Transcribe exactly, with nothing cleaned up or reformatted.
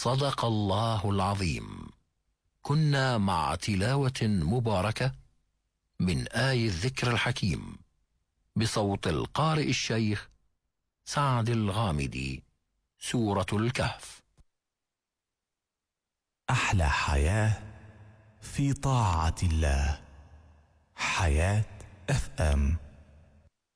صدق الله العظيم. كنا مع تلاوة مباركة من آي الذكر الحكيم بصوت القارئ الشيخ سعد الغامدي، سورة الكهف. أحلى حياة في طاعة الله. حياة اف ام.